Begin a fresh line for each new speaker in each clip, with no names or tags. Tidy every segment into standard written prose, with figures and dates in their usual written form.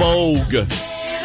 Vogue.
It's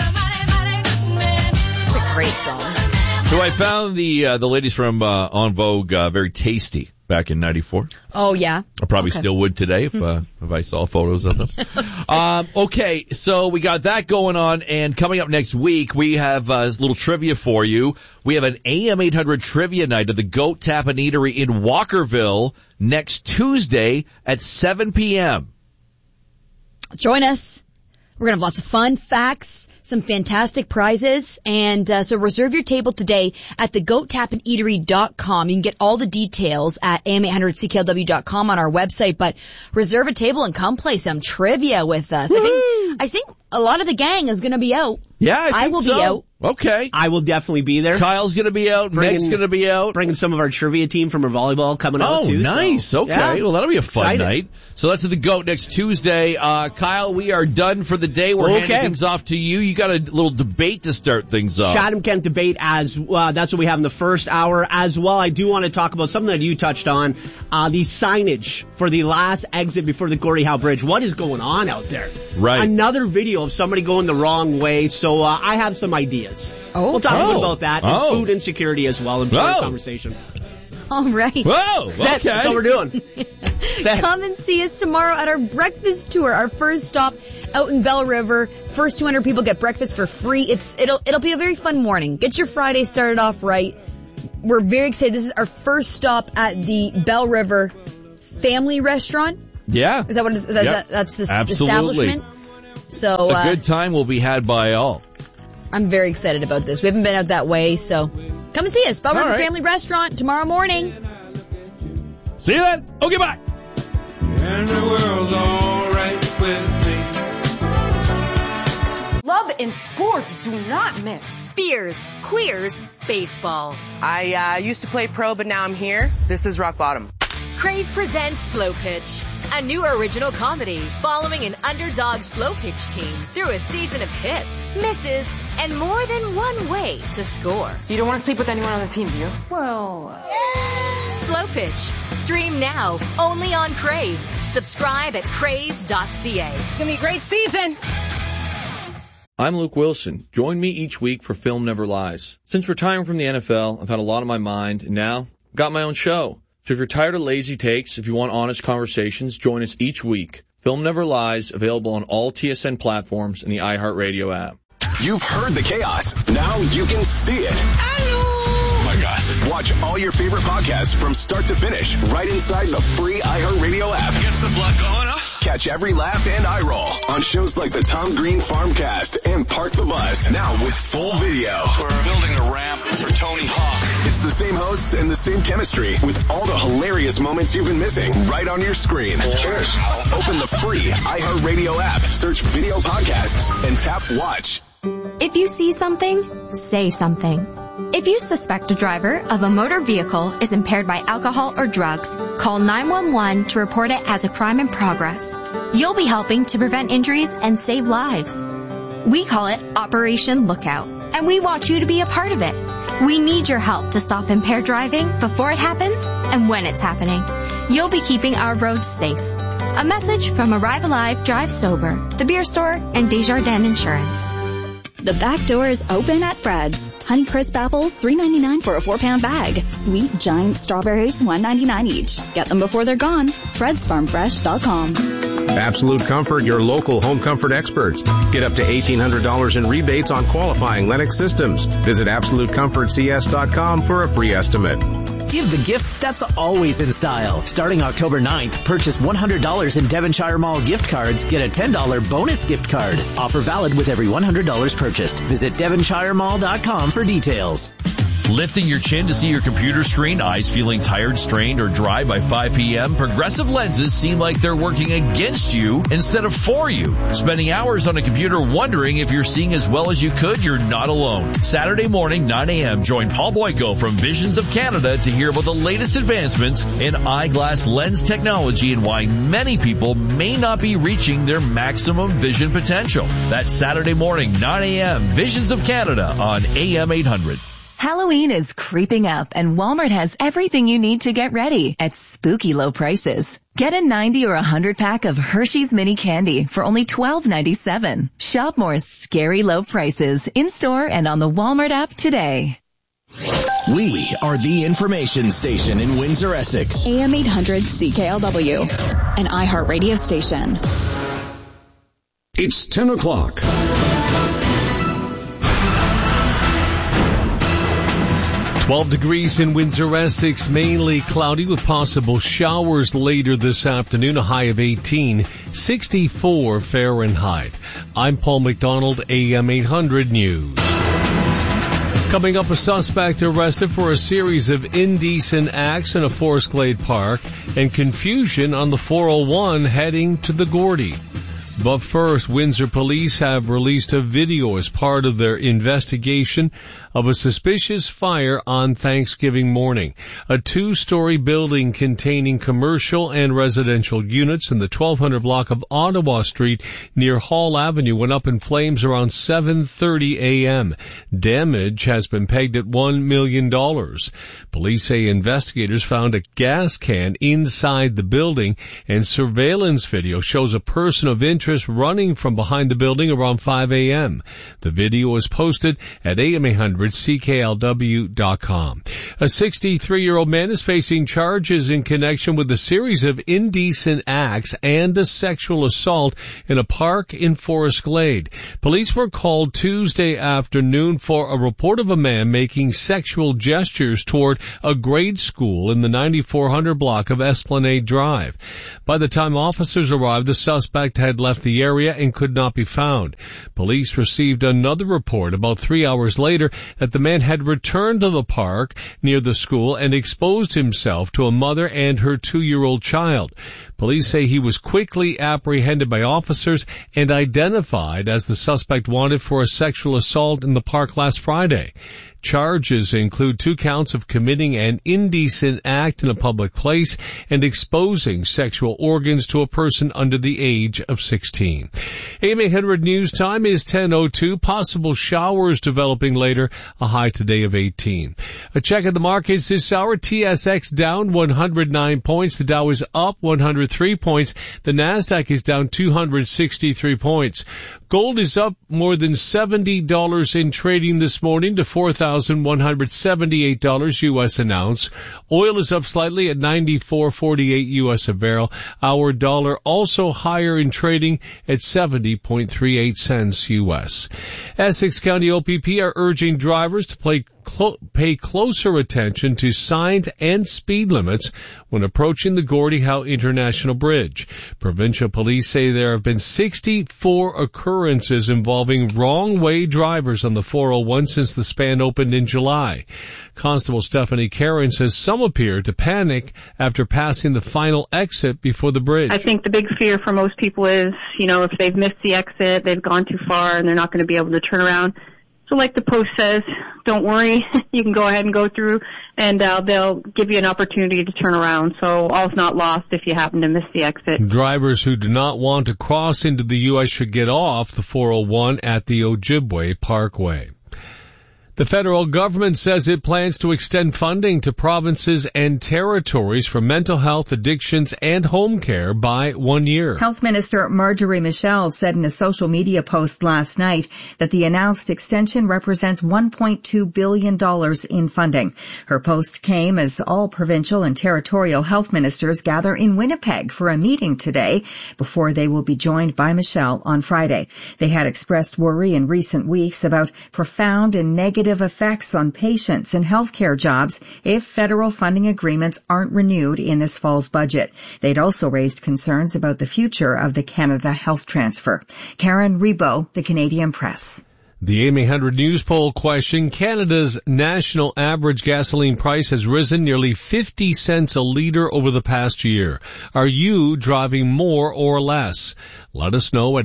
a great song.
So I found the ladies from En Vogue very tasty back in '94.
Oh, yeah?
I probably still would today if I saw photos of them. Okay, so we got that going on, and coming up next week, we have a little trivia for you. We have an AM 800 trivia night at the Goat Tap and Eatery in Walkerville next Tuesday at 7 p.m.
Join us. We're going to have lots of fun, facts, some fantastic prizes, and so reserve your table today at thegoattapandeatery.com. You can get all the details at am800cklw.com on our website, but reserve a table and come play some trivia with us. I think a lot of the gang is going to be out.
Yeah, I
will
so.
be out.
Okay.
I will definitely be there.
Kyle's going to be out. Meg's going to be out.
Bringing some of our trivia team from our volleyball coming out too.
Oh, nice. So, okay. Yeah. Well, that'll be a fun night. So that's at the Goat next Tuesday. Kyle, we are done for the day. We're handing things off to you. You got a little debate to start things off.
Chatham Kent debate that's what we have in the first hour as well. I do want to talk about something that you touched on, the signage for the last exit before the Gordie Howe Bridge. What is going on out there?
Right.
Another video of somebody going the wrong way. So I have some ideas. We'll talk a bit about that and food insecurity as well in the conversation.
All right.
Whoa, okay.
That's what we're doing.
Come and see us tomorrow at our breakfast tour, our first stop out in Bell River. First 200 people get breakfast for free. It'll be a very fun morning. Get your Friday started off right. We're very excited. This is our first stop at the Bell River Family Restaurant.
Yeah.
Is that what it is? That's the establishment? So
a good time will be had by all.
I'm very excited about this. We haven't been out that way, so come and see us. Bell River Family Restaurant tomorrow morning.
See you then. Okay, bye.
And the world's all right with me.
Love and sports do not mix.
Beers, queers, baseball.
I used to play pro, but now I'm here. This is rock bottom.
Crave presents Slow Pitch, a new original comedy following an underdog slow pitch team through a season of hits, misses, and more than one way to score.
You don't want to sleep with anyone on the team, do you?
Well, Slow Pitch. Stream now, only on Crave. Subscribe at crave.ca.
It's going to be a great season.
I'm Luke Wilson. Join me each week for Film Never Lies. Since retiring from the NFL, I've had a lot on my mind, and now I've got my own show. So if you're tired of lazy takes, if you want honest conversations, join us each week. Film Never Lies, available on all TSN platforms and the iHeartRadio app.
You've heard the chaos. Now you can see it. Oh my God. Watch all your favorite podcasts from start to finish right inside the free iHeartRadio app.
Gets the blood going, huh?
Catch every laugh and eye roll on shows like the Tom Green Farmcast and Park the Bus. Now with full video.
We're building a ramp for Tony Hawk.
It's the same hosts and the same chemistry with all the hilarious moments you've been missing right on your screen. Open the free iHeartRadio app, search video podcasts, and tap watch.
If you see something, say something. If you suspect a driver of a motor vehicle is impaired by alcohol or drugs, call 911 to report it as a crime in progress. You'll be helping to prevent injuries and save lives. We call it Operation Lookout, and we want you to be a part of it. We need your help to stop impaired driving before it happens and when it's happening. You'll be keeping our roads safe. A message from Arrive Alive, Drive Sober, The Beer Store, and Desjardins Insurance.
The back door is open at Fred's. Honeycrisp apples, $3.99 for a 4-pound bag. Sweet giant strawberries, $1.99 each. Get them before they're gone. Fred'sFarmFresh.com.
Absolute Comfort, your local home comfort experts. Get up to $1,800 in rebates on qualifying Lennox systems. Visit AbsoluteComfortCS.com for a free estimate.
Give the gift that's always in style. Starting October 9th, purchase $100 in Devonshire Mall gift cards, get a $10 bonus gift card. Offer valid with every $100 purchased. Visit DevonshireMall.com for details.
Lifting your chin to see your computer screen, eyes feeling tired, strained, or dry by 5 p.m.? Progressive lenses seem like they're working against you instead of for you. Spending hours on a computer wondering if you're seeing as well as you could? You're not alone. Saturday morning, 9 a.m., join Paul Boyko from Visions of Canada to hear about the latest advancements in eyeglass lens technology and why many people may not be reaching their maximum vision potential. That's Saturday morning, 9 a.m., Visions of Canada on AM 800.
Halloween is creeping up and Walmart has everything you need to get ready at spooky low prices. Get a 90 or 100 pack of Hershey's Mini Candy for only $12.97. Shop more scary low prices in-store and on the Walmart app today.
We are the information station in Windsor, Essex.
AM 800 CKLW, an iHeartRadio station.
It's 10 o'clock.
"12 degrees in Windsor, Essex, mainly cloudy with possible showers later this afternoon, a high of 18, 64 Fahrenheit. I'm Paul McDonald, AM 800 News. Coming up, a suspect arrested for a series of indecent acts in a Forest Glade park and confusion on the 401 heading to the Gordy. But first, Windsor police have released a video as part of their investigation of a suspicious fire on Thanksgiving morning. A 2-story building containing commercial and residential units in the 1200 block of Ottawa Street near Hall Avenue went up in flames around 7:30 a.m. Damage has been pegged at $1 million. Police say investigators found a gas can inside the building, and surveillance video shows a person of interest running from behind the building around 5 a.m. The video was posted at AM800CKLW.com. A 63-year-old man is facing charges in connection with a series of indecent acts and a sexual assault in a park in Forest Glade. Police were called Tuesday afternoon for a report of a man making sexual gestures toward a grade school in the 9400 block of Esplanade Drive. By the time officers arrived, the suspect had left the area and could not be found. Police received another report about 3 hours later that the man had returned to the park near the school and exposed himself to a mother and her 2-year-old child. Police say he was quickly apprehended by officers and identified as the suspect wanted for a sexual assault in the park last Friday. Charges include 2 counts of committing an indecent act in a public place and exposing sexual organs to a person under the age of 16. AM 800 News Time is 10:02. Possible showers developing later, a high today of 18. A check at the markets this hour. TSX down 109 points. The Dow is up 103 points. The Nasdaq is down 263 points. Gold is up more than $70 in trading this morning to $4,178 U.S. an ounce. Oil is up slightly at $94.48 U.S. a barrel. Our dollar also higher in trading at 70.38 cents U.S. Essex County OPP are urging drivers to pay closer attention to signs and speed limits when approaching the Gordie Howe International Bridge. Provincial police say there have been 64 occurrences involving wrong-way drivers on the 401 since the span opened in July. Constable Stephanie Karen says some appear to panic after passing the final exit before the bridge.
I think the big fear for most people is, if they've missed the exit, they've gone too far, and they're not going to be able to turn around. So like the post says, don't worry, you can go ahead and go through, and they'll give you an opportunity to turn around. So all's not lost if you happen to miss the exit.
Drivers who do not want to cross into the U.S. should get off the 401 at the Ojibwe Parkway. The federal government says it plans to extend funding to provinces and territories for mental health, addictions, and home care by 1 year.
Health Minister Marjorie Michel said in a social media post last night that the announced extension represents $1.2 billion in funding. Her post came as all provincial and territorial health ministers gather in Winnipeg for a meeting today before they will be joined by Michel on Friday. They had expressed worry in recent weeks about profound and negative effects on patients and healthcare jobs if federal funding agreements aren't renewed in this fall's budget. They'd also raised concerns about the future of the Canada Health Transfer. Karen Rebo, The Canadian Press.
The AM 800 News poll question: Canada's national average gasoline price has risen nearly 50 cents a liter over the past year. Are you driving more or less? Let us know at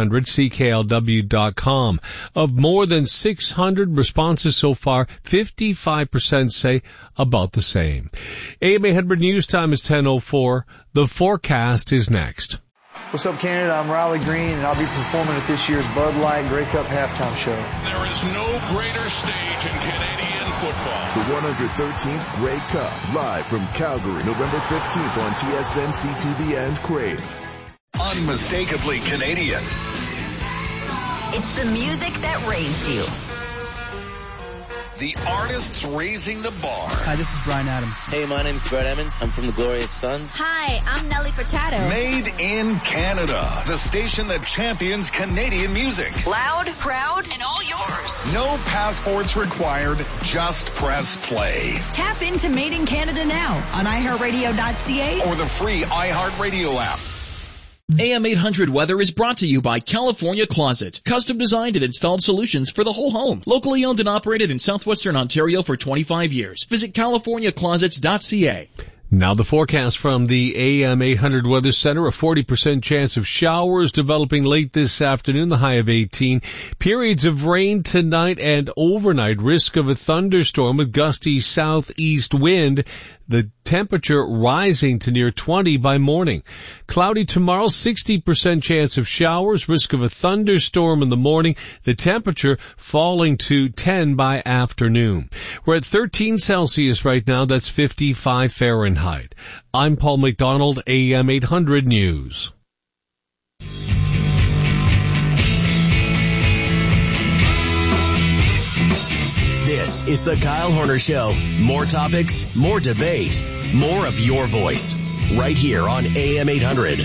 AM800CKLW.com. Of more than 600 responses so far, 55% say about the same. AM 800 News Time is 10:04. The forecast is next.
What's up, Canada? I'm Riley Green, and I'll be performing at this year's Bud Light Grey Cup halftime show.
There is no greater stage in Canadian football.
The 113th Grey Cup, live from Calgary, November 15th on TSN, CTV, and Crave.
Unmistakably Canadian.
It's the music that raised you.
The artists raising the bar.
Hi, this is Bryan Adams.
Hey, my name's Brett Emmons. I'm from the Glorious Sons.
Hi, I'm Nelly Furtado.
Made in Canada. The station that champions Canadian music.
Loud, proud, and all yours.
No passports required. Just press play.
Tap into Made in Canada now on iHeartRadio.ca
or the free iHeartRadio app.
AM 800 weather is brought to you by California Closet. Custom designed and installed solutions for the whole home. Locally owned and operated in southwestern Ontario for 25 years. Visit CaliforniaClosets.ca.
Now the forecast from the AM 800 Weather Center, a 40% chance of showers developing late this afternoon, the high of 18. Periods of rain tonight and overnight, risk of a thunderstorm with gusty southeast wind. The temperature rising to near 20 by morning. Cloudy tomorrow, 60% chance of showers, risk of a thunderstorm in the morning. The temperature falling to 10 by afternoon. We're at 13 Celsius right now. That's 55 Fahrenheit. I'm Paul McDonald, AM 800 News.
This is the Kyle Horner Show. More topics, more debate, more of your voice. Right here on AM 800.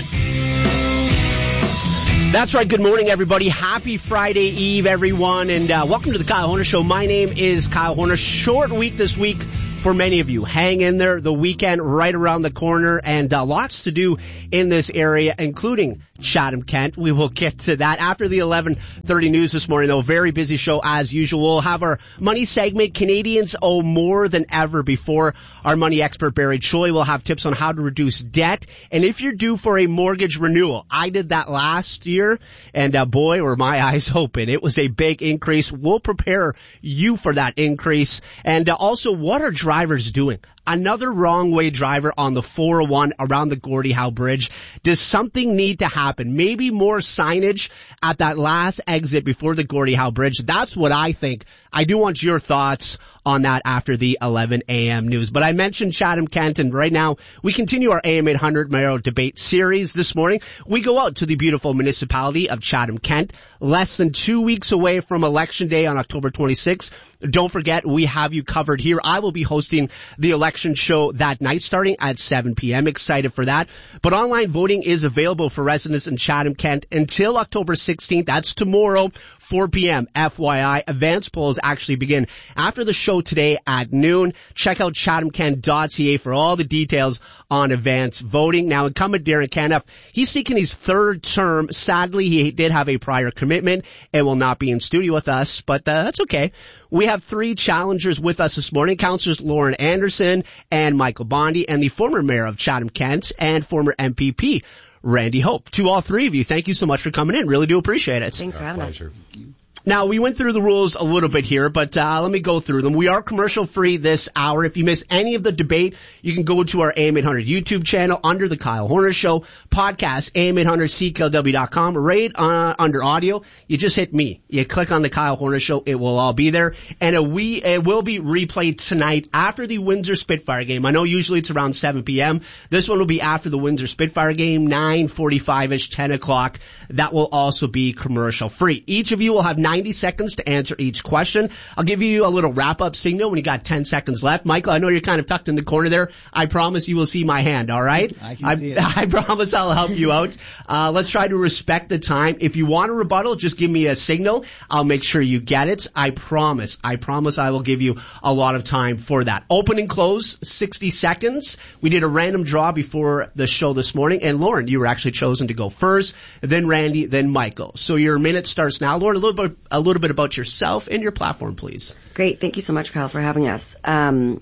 That's right. Good morning, everybody. Happy Friday Eve, everyone, and welcome to the Kyle Horner Show. My name is Kyle Horner. Short week this week for many of you. Hang in there. The weekend right around the corner, and lots to do in this area, including Chatham-Kent. We will get to that after the 11:30 news this morning, though. Very busy show as usual. We'll have our money segment. Canadians owe more than ever before. Our money expert, Barry Choi, will have tips on how to reduce debt. And if you're due for a mortgage renewal, I did that last year, and boy, were my eyes open. It was a big increase. We'll prepare you for that increase. And also, what are drivers doing? Another wrong way driver on the 401 around the Gordie Howe Bridge. Does something need to happen? Maybe more signage at that last exit before the Gordie Howe Bridge. That's what I think. I do want your thoughts on that after the 11 a.m. news. But I mentioned Chatham-Kent, and right now we continue our AM 800 mayoral debate series. This morning we go out to the beautiful municipality of Chatham-Kent, less than 2 weeks away from Election Day on October 26th. Don't forget, we have you covered here. I will be hosting the election show that night starting at 7 p.m. Excited for that. But online voting is available for residents in Chatham-Kent until October 16th. That's tomorrow, 4 p.m. FYI. Advance polls actually begin after the show today at noon. Check out chathamkent.ca for all the details on advance voting. Now, incumbent Darren Caniff, he's seeking his third term. Sadly, he did have a prior commitment and will not be in studio with us, but that's okay. We have three challengers with us this morning, Councillors Lauren Anderson and Michael Bondi, and the former mayor of Chatham-Kent and former MPP, Randy Hope. To all three of you, thank you so much for coming in. Really do appreciate it.
Thanks for having us.
Now, we went through the rules a little bit here, but let me go through them. We are commercial-free this hour. If you miss any of the debate, you can go to our AM 800 YouTube channel under the Kyle Horner Show, podcast, AM800CKLW.com, right under audio. You just hit me. You click on the Kyle Horner Show. It will all be there. And it will be replayed tonight after the Windsor Spitfire game. I know usually it's around 7 p.m. This one will be after the Windsor Spitfire game, 9:45-ish, 10 o'clock. That will also be commercial-free. Each of you will have 90 seconds to answer each question. I'll give you a little wrap-up signal when you got 10 seconds left. Michael, I know you're kind of tucked in the corner there. I promise you will see my hand, all right?
I can see it.
I promise I'll help you out. Let's try to respect the time. If you want a rebuttal, just give me a signal. I'll make sure you get it. I promise I will give you a lot of time for that. Open and close, 60 seconds. We did a random draw before the show this morning, and Lauren, you were actually chosen to go first, then Randy, then Michael. So your minute starts now. Lauren, a little bit about yourself and your platform, please.
Great. Thank you so much, Kyle, for having us. I'm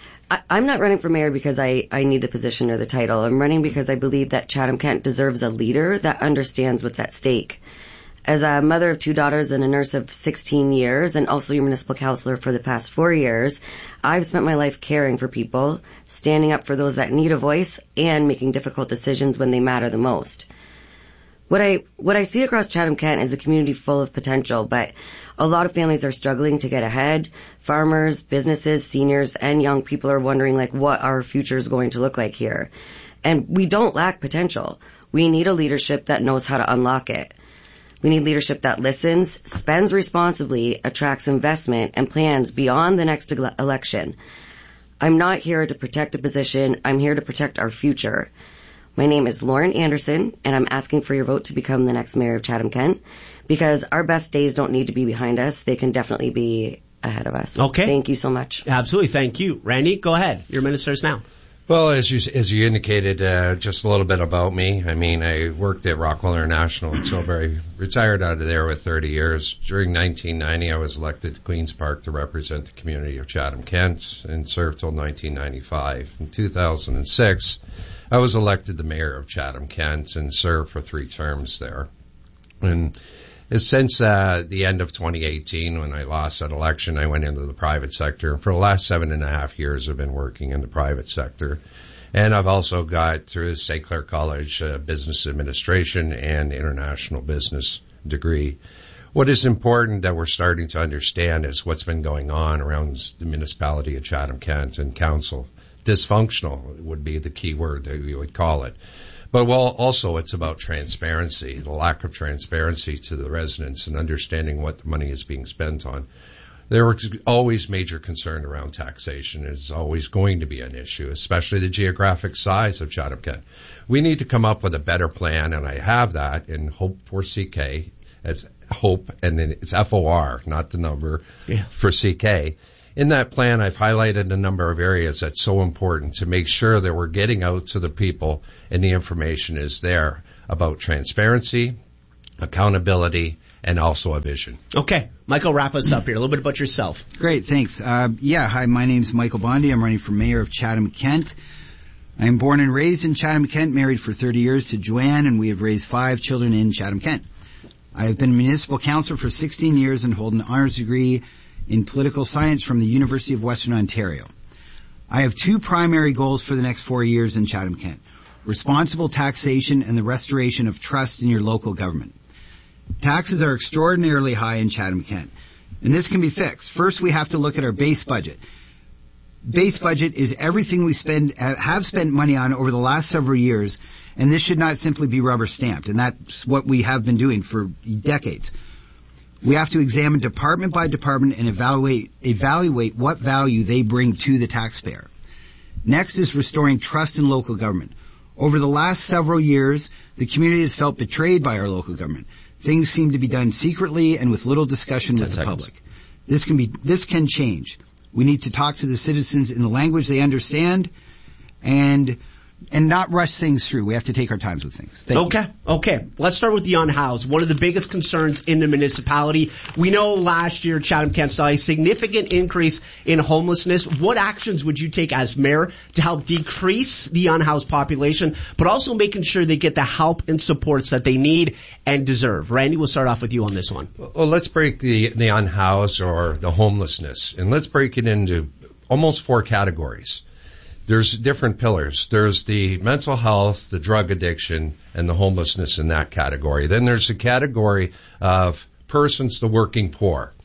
not running for mayor because I need the position or the title. I'm running because I believe that Chatham-Kent deserves a leader that understands what's at stake. As a mother of 2 daughters and a nurse of 16 years, and also your municipal councillor for the past 4 years, I've spent my life caring for people, standing up for those that need a voice, and making difficult decisions when they matter the most. What I see across Chatham-Kent is a community full of potential, but a lot of families are struggling to get ahead. Farmers, businesses, seniors, and young people are wondering, like, what our future is going to look like here. And we don't lack potential. We need a leadership that knows how to unlock it. We need leadership that listens, spends responsibly, attracts investment, and plans beyond the next election. I'm not here to protect a position. I'm here to protect our future. My name is Lauren Anderson, and I'm asking for your vote to become the next mayor of Chatham-Kent, because our best days don't need to be behind us. They can definitely be ahead of us.
Okay.
Thank you so much.
Absolutely. Thank you. Randy, go ahead. Your minister's now.
Well, as you indicated, just a little bit about me. I mean, I worked at Rockwell International in Tilbury, retired out of there with 30 years. During 1990, I was elected to Queen's Park to represent the community of Chatham-Kent and served till 1995. In 2006, I was elected the mayor of Chatham-Kent and served for 3 terms there. And since the end of 2018, when I lost that election, I went into the private sector. For the last 7.5 years, I've been working in the private sector. And I've also got, through St. Clair College, business administration and international business degree. What is important that we're starting to understand is what's been going on around the municipality of Chatham-Kent and council. Dysfunctional would be the key word that we would call it. But also it's about transparency, the lack of transparency to the residents and understanding what the money is being spent on. There was always major concern around taxation. It's always going to be an issue, especially the geographic size of Chatham-Kent. We need to come up with a better plan, and I have that in Hope for CK. It's Hope, and then it's FOR, not the number, for CK. In that plan, I've highlighted a number of areas that's so important to make sure that we're getting out to the people and the information is there about transparency, accountability, and also a vision.
Okay. Michael, wrap us up here. A little bit about yourself.
Great, thanks. Hi, my name's Michael Bondi. I'm running for mayor of Chatham-Kent. I am born and raised in Chatham-Kent, married for 30 years to Joanne, and we have raised 5 children in Chatham-Kent. I have been municipal councillor for 16 years and hold an honors degree in political science from the University of Western Ontario. I have 2 primary goals for the next 4 years in Chatham-Kent: responsible taxation and the restoration of trust in your local government. Taxes are extraordinarily high in Chatham-Kent, and this can be fixed. First, we have to look at our base budget. Base budget is everything we have spent money on over the last several years, and this should not simply be rubber stamped, and that's what we have been doing for decades. We have to examine department by department and evaluate what value they bring to the taxpayer. Next is restoring trust in local government. Over the last several years, the community has felt betrayed by our local government. Things seem to be done secretly and with little discussion with the public. This can change. We need to talk to the citizens in the language they understand and not rush things through. We have to take our times with things.
Okay. Let's start with the unhoused. One of the biggest concerns in the municipality. We know last year Chatham-Kent saw a significant increase in homelessness. What actions would you take as mayor to help decrease the unhoused population, but also making sure they get the help and supports that they need and deserve? Randy, we'll start off with you on this one.
Well, let's break the unhoused or the homelessness, and let's break it into almost 4 categories. There's different pillars. There's the mental health, the drug addiction, and the homelessness in that category. Then there's the category of persons, the working poor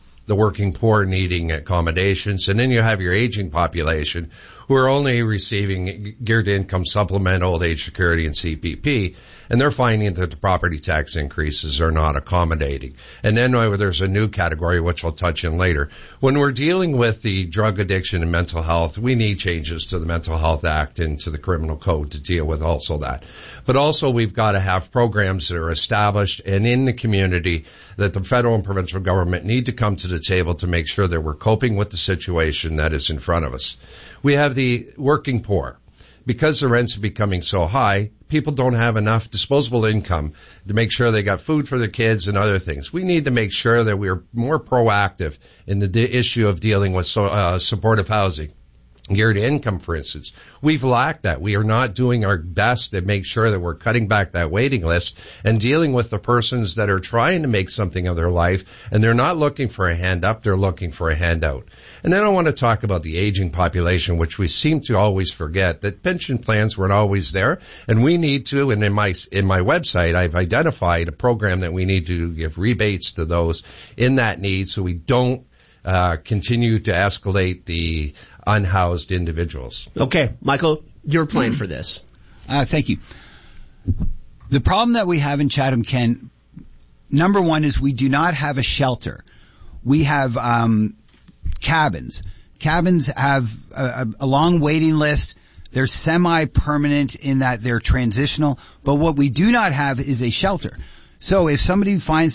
needing accommodations. And then you have your aging population who are only receiving geared income supplement, old age security, and CPP. And they're finding that the property tax increases are not accommodating. And then there's a new category, which I'll touch on later. When we're dealing with the drug addiction and mental health, we need changes to the Mental Health Act and to the criminal code to deal with also that. But also we've got to have programs that are established and in the community that the federal and provincial government need to come to the table to make sure that we're coping with the situation that is in front of us. We have the working poor. Because the rents are becoming so high, people don't have enough disposable income to make sure they got food for their kids and other things. We need to make sure that we're more proactive in the issue of dealing with supportive housing. geared to income, for instance. We've lacked that. We are not doing our best to make sure that we're cutting back that waiting list and dealing with the persons that are trying to make something of their life, and they're not looking for a hand up, they're looking for a handout. And then I want to talk about the aging population, which we seem to always forget, that pension plans weren't always there, and we need to, and in my website, I've identified a program that we need to give rebates to those in that need so we don't continue to escalate the unhoused individuals.
Okay, Michael, your plan for this.
Thank you. The problem that we have in Chatham-Kent, number one, is we do not have a shelter. We have cabins. Cabins have a long waiting list. They're semi-permanent in that they're transitional. But what we do not have is a shelter. So if somebody finds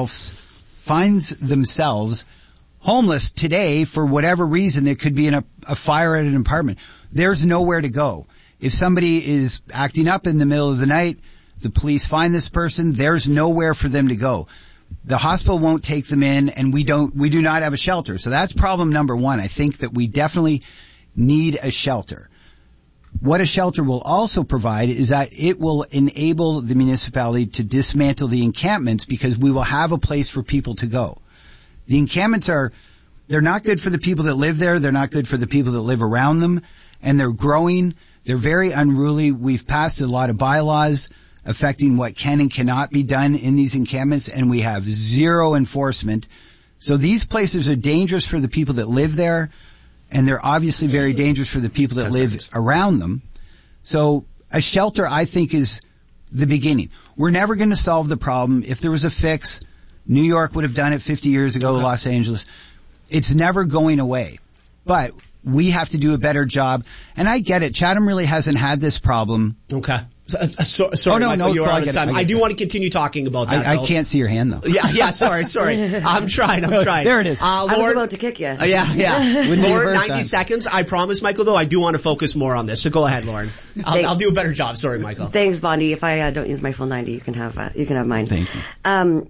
themselves homeless today for whatever reason, there could be a fire at an apartment, there's nowhere to go. If somebody is acting up in the middle of the night, the police find this person, there's nowhere for them to go. The hospital won't take them in, and we do not have a shelter. So that's problem number one. I think that we definitely need a shelter. What a shelter will also provide is that it will enable the municipality to dismantle the encampments, because we will have a place for people to go. The encampments they're not good for the people that live there. They're not good for the people that live around them, and they're growing. They're very unruly. We've passed a lot of bylaws affecting what can and cannot be done in these encampments, and we have zero enforcement. So these places are dangerous for the people that live there, and they're obviously very dangerous for the people that live around them. So a shelter, I think, is the beginning. We're never going to solve the problem. If there was a fix, New York would have done it 50 years ago, Los Angeles. It's never going away. But we have to do a better job. And I get it. Chatham really hasn't had this problem.
Okay. Sorry, Michael, you're out of time. I do want to continue talking about that.
I can't see your hand, though.
Yeah, sorry. I'm trying.
There it is.
Lord,
I was about to kick you.
Yeah. Lauren, 90 seconds. I promise, Michael, though, I do want to focus more on this. So go ahead, Lauren. I'll do a better job. Sorry, Michael.
Thanks, Bondi. If I don't use my full 90, you can have mine.
Thank you.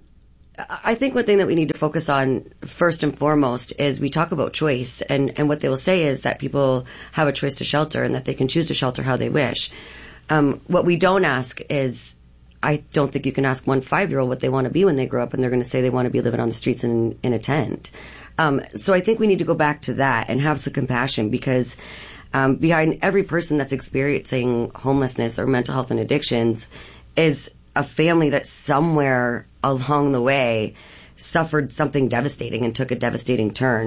I think one thing that we need to focus on first and foremost is we talk about choice, and what they will say is that people have a choice to shelter and that they can choose to shelter how they wish. What we don't ask is, I don't think you can ask one 5-year-old what they want to be when they grow up, and they're going to say they want to be living on the streets in a tent. So I think we need to go back to that and have some compassion, because behind every person that's experiencing homelessness or mental health and addictions is a family that somewhere along the way suffered something devastating and took a devastating turn.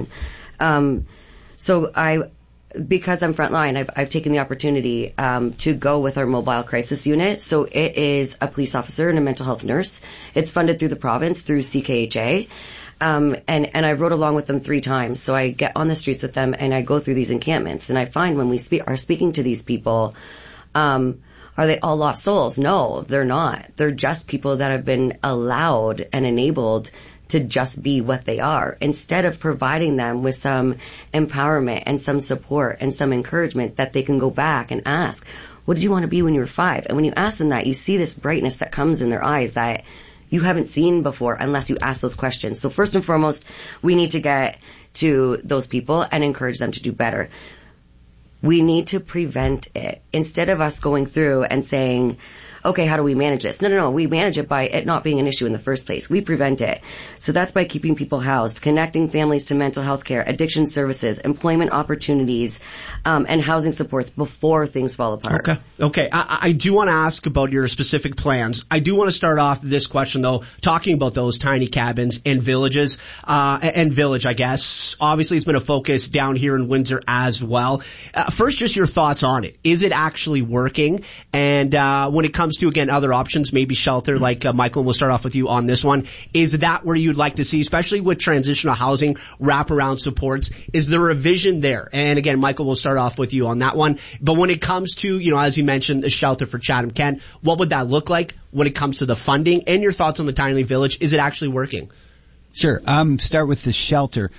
Because I'm frontline, I've taken the opportunity to go with our mobile crisis unit. So it is a police officer and a mental health nurse. It's funded through the province, through CKHA. And I rode along with them 3 times. So I get on the streets with them and I go through these encampments. And I find when we are speaking to these people, are they all lost souls? No, they're not. They're just people that have been allowed and enabled to just be what they are, instead of providing them with some empowerment and some support and some encouragement that they can go back and ask, what did you want to be when you were 5? And when you ask them that, you see this brightness that comes in their eyes that you haven't seen before unless you ask those questions. So first and foremost, we need to get to those people and encourage them to do better. We need to prevent it. Instead of us going through and saying, okay, how do we manage this? No. We manage it by it not being an issue in the first place. We prevent it. So that's by keeping people housed, connecting families to mental health care, addiction services, employment opportunities, and housing supports before things fall apart.
Okay. I do want to ask about your specific plans. I do want to start off this question, though, talking about those tiny cabins and villages, and village, I guess. Obviously, it's been a focus down here in Windsor as well. First, just your thoughts on it. Is it actually working? And when it comes to, again, other options, maybe shelter, like Michael, we'll start off with you on this one. Is that where you'd like to see, especially with transitional housing, wraparound supports? Is there a vision there? And again, Michael, we'll start off with you on that one. But when it comes to, as you mentioned, a shelter for Chatham-Kent, what would that look like when it comes to the funding? And your thoughts on the tiny village? Is it actually working?
Sure. Start with the shelter.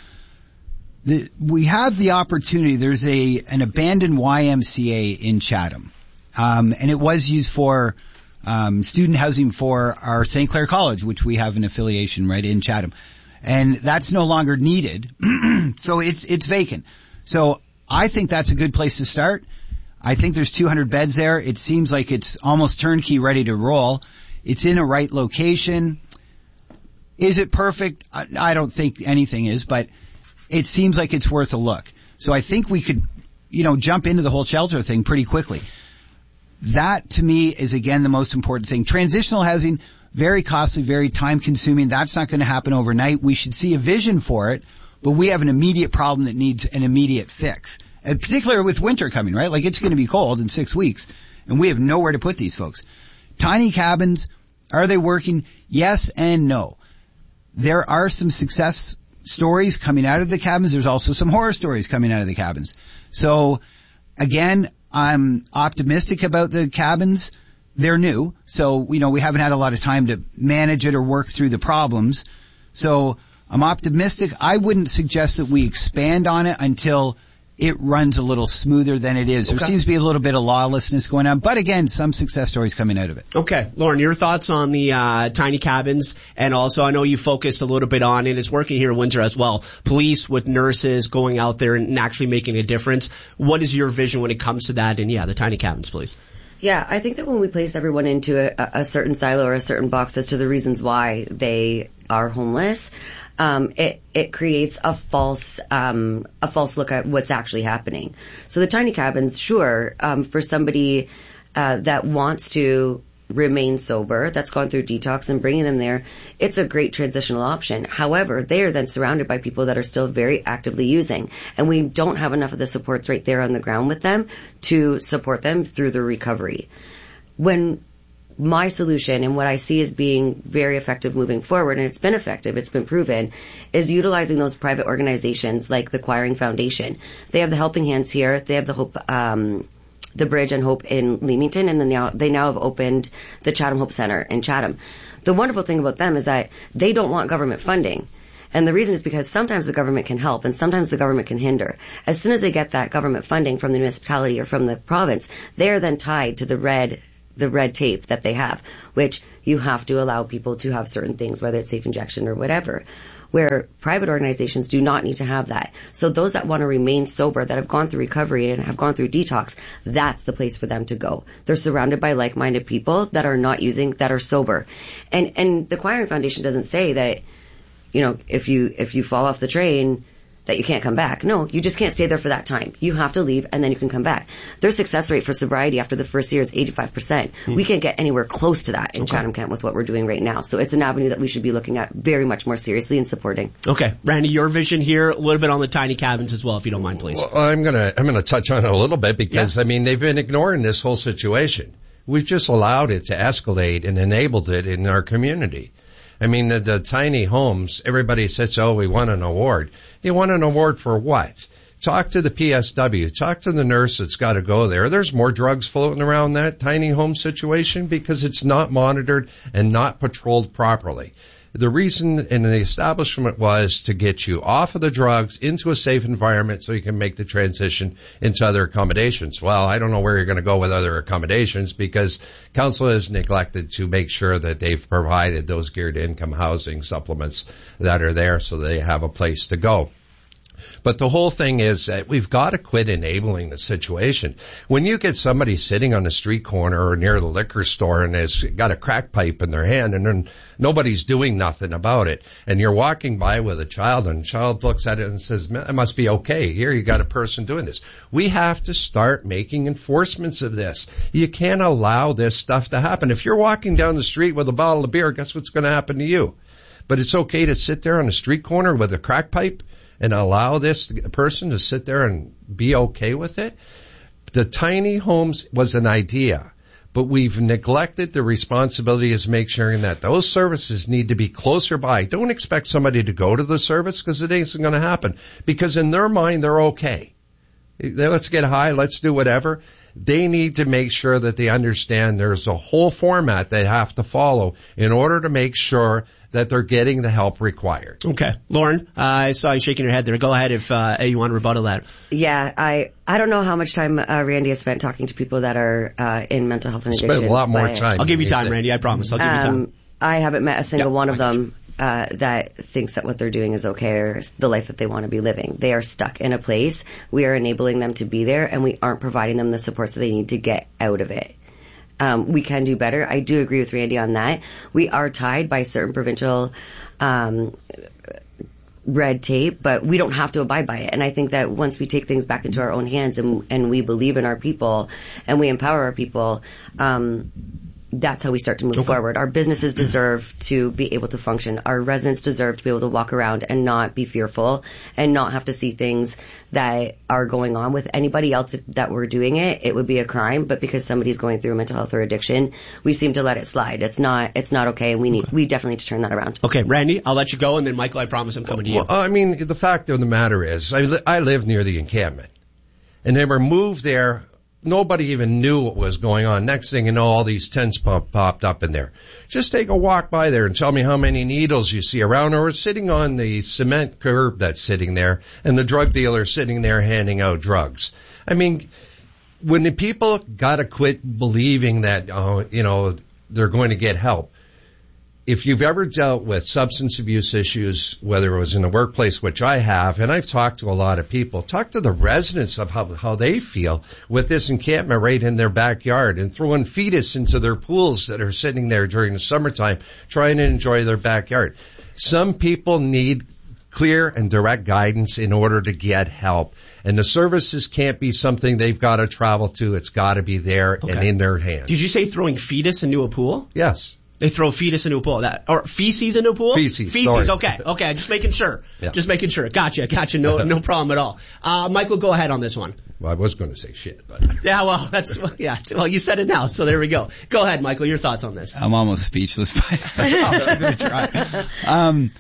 We have the opportunity. There's an abandoned YMCA in Chatham. And it was used for student housing for our St. Clair College, which we have an affiliation right in Chatham. And that's no longer needed. So it's vacant. So I think that's a good place to start. I think there's 200 beds there. It seems like it's almost turnkey, ready to roll. It's in a right location. Is it perfect? I don't think anything is, but it seems like it's worth a look. So I think we could, jump into the whole shelter thing pretty quickly. That, to me, is, again, the most important thing. Transitional housing, very costly, very time-consuming. That's not going to happen overnight. We should see a vision for it, but we have an immediate problem that needs an immediate fix. And particularly with winter coming, right? Like, it's going to be cold in 6 weeks, and we have nowhere to put these folks. Tiny cabins, are they working? Yes and no. There are some success stories coming out of the cabins. There's also some horror stories coming out of the cabins. So, again, I'm optimistic about the cabins. They're new, so, we haven't had a lot of time to manage it or work through the problems. So, I'm optimistic. I wouldn't suggest that we expand on it until it runs a little smoother than it is. Okay. There seems to be a little bit of lawlessness going on, but again, some success stories coming out of it.
Okay. Lauren, your thoughts on the tiny cabins, and also I know you focused a little bit on, and it's working here in Windsor as well, police with nurses going out there and actually making a difference. What is your vision when it comes to that? And the tiny cabins, please.
Yeah, I think that when we place everyone into a certain silo or a certain box as to the reasons why they are homeless, it creates a false look at what's actually happening. So the tiny cabins, sure, for somebody that wants to remain sober, that's gone through detox, and bringing them there, it's a great transitional option. However, they are then surrounded by people that are still very actively using, and we don't have enough of the supports right there on the ground with them to support them through the recovery. When my solution, and what I see as being very effective moving forward, and it's been effective, it's been proven, is utilizing those private organizations like the Choiring Foundation. They have the Helping Hands here. They have the Hope, the Bridge and Hope in Leamington, and then they now have opened the Chatham Hope Center in Chatham. The wonderful thing about them is that they don't want government funding. And the reason is because sometimes the government can help and sometimes the government can hinder. As soon as they get that government funding from the municipality or from the province, they are then tied to the red tape that they have, which you have to allow people to have certain things, whether it's safe injection or whatever, where private organizations do not need to have that. So those that want to remain sober, that have gone through recovery and have gone through detox, that's the place for them to go. They're surrounded by like-minded people that are not using, that are sober. And the Choiring Foundation doesn't say that, if you fall off the train, that you can't come back. No, you just can't stay there for that time. You have to leave, and then you can come back. Their success rate for sobriety after the first year is 85%. We can't get anywhere close to that in Chatham Kent with what we're doing right now. So it's an avenue that we should be looking at very much more seriously and supporting. Okay.
Randy, your vision here, a little bit on the tiny cabins as well, if you don't mind, please.
Well, I'm gonna touch on it a little bit because, they've been ignoring this whole situation. We've just allowed it to escalate and enabled it in our community. The tiny homes, everybody says, we won an award. You won an award for what? Talk to the PSW. Talk to the nurse that's got to go there. There's more drugs floating around that tiny home situation because it's not monitored and not patrolled properly. The reason in the establishment was to get you off of the drugs into a safe environment so you can make the transition into other accommodations. Well, I don't know where you're going to go with other accommodations because council has neglected to make sure that they've provided those geared income housing supplements that are there so they have a place to go. But the whole thing is that we've got to quit enabling the situation. When you get somebody sitting on the street corner or near the liquor store and has got a crack pipe in their hand and then nobody's doing nothing about it, and you're walking by with a child and the child looks at it and says, it must be okay. Here you got a person doing this. We have to start making enforcements of this. You can't allow this stuff to happen. If you're walking down the street with a bottle of beer, guess what's going to happen to you? But it's okay to sit there on a street corner with a crack pipe and allow this person to sit there and be okay with it? The tiny homes was an idea, but we've neglected the responsibility of making sure that those services need to be closer by. Don't expect somebody to go to the service because it ain't going to happen. Because in their mind, they're okay. Let's get high, let's do whatever. They need to make sure that they understand there's a whole format they have to follow in order to make sure that they're getting the help required.
Okay. Lauren, I saw you shaking your head there. Go ahead if you want to rebuttal that.
Yeah, I don't know how much time Randy has spent talking to people that are in mental health and addiction.
Spent a lot more time.
I'll give you time, Randy. I promise. I'll give you time.
I haven't met a single one of them, that thinks that what they're doing is okay or the life that they want to be living. They are stuck in a place. We are enabling them to be there, and we aren't providing them the supports that they need to get out of it. We can do better. I do agree with Randy on that. We are tied by certain provincial red tape, but we don't have to abide by it. And I think that once we take things back into our own hands and we believe in our people and we empower our people, that's how we start to move forward. Our businesses deserve to be able to function. Our residents deserve to be able to walk around and not be fearful and not have to see things that are going on with anybody else. If that were doing it, it would be a crime. But because somebody's going through mental health or addiction, we seem to let it slide. It's not okay, and we definitely need to turn that around.
Okay, Randy, I'll let you go, and then Michael, I promise I'm coming to you.
Well, I mean, the fact of the matter is, I live near the encampment, and they were moved there. Nobody even knew what was going on. Next thing you know, all these tents popped up in there. Just take a walk by there and tell me how many needles you see around, or sitting on the cement curb that's sitting there, and the drug dealer sitting there handing out drugs. I mean, when the people gotta quit believing that, they're going to get help. If you've ever dealt with substance abuse issues, whether it was in the workplace, which I have, and I've talked to a lot of people, talk to the residents of how they feel with this encampment right in their backyard and throwing fetus into their pools that are sitting there during the summertime, trying to enjoy their backyard. Some people need clear and direct guidance in order to get help. And the services can't be something they've got to travel to. It's got to be there and in their hands.
Did you say throwing fetus into a pool?
Yes.
They throw fetus into a pool. Or feces into a pool?
Feces.
Sorry. Okay. Just making sure.
Yeah.
Just making sure. Gotcha. No problem at all. Michael, go ahead on this one.
Well, I was going to say shit, but.
Yeah, well, you said it now, so there we go. Go ahead, Michael, your thoughts on this.
I'm almost speechless, but I'm going to try.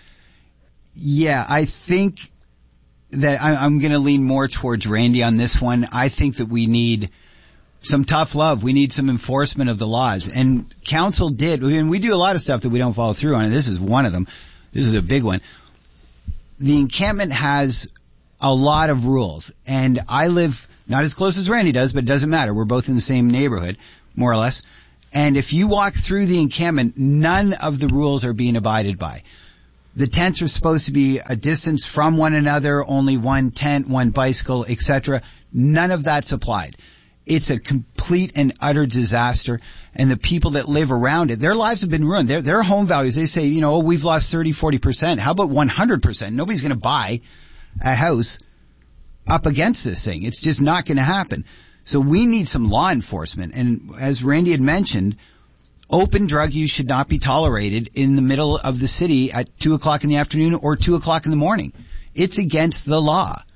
I think that I'm going to lean more towards Randy on this one. I think that we need some tough love. We need some enforcement of the laws. And council did, and we do a lot of stuff that we don't follow through on, and this is one of them. This is a big one. The encampment has a lot of rules, and I live not as close as Randy does, but it doesn't matter. We're both in the same neighborhood, more or less. And if you walk through the encampment, none of the rules are being abided by. The tents are supposed to be a distance from one another, only one tent, one bicycle, etc. None of that's applied. It's a complete and utter disaster, and the people that live around it, their lives have been ruined. Their home values, they say, we've lost 30-40%. How about 100%? Nobody's going to buy a house up against this thing. It's just not going to happen. So we need some law enforcement. And as Randy had mentioned, open drug use should not be tolerated in the middle of the city at 2 o'clock in the afternoon or 2 o'clock in the morning. It's against the law.